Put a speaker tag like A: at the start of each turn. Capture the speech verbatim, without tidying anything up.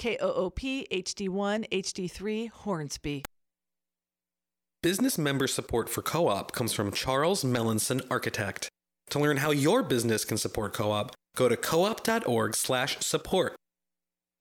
A: K O O P H D one H D three Hornsby.
B: Business member support for Co-op comes from Charles Melanson Architect. To learn how your business can support Co-op, go to coop.org slash support.